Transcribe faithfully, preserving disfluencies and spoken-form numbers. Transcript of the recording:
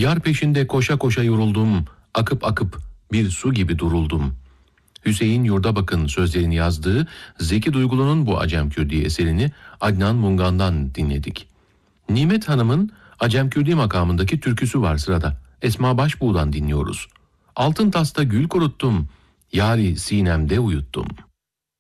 Yar peşinde koşa koşa yoruldum, akıp akıp bir su gibi duruldum. Hüseyin Yurdabak'ın sözlerini yazdığı Zeki Duygulu'nun bu Acemkürdi eserini Adnan Mungan'dan dinledik. Nimet Hanım'ın Acemkürdi makamındaki türküsü var sırada. Esma Başbuğ'dan dinliyoruz. Altın tasta gül kuruttum, yari sinemde uyuttum.